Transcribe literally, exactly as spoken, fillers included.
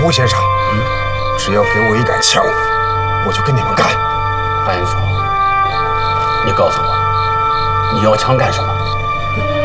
吴先生，嗯，只要给我一杆枪，我就跟你们干。 韩英雄，你告诉我，你要枪干什么？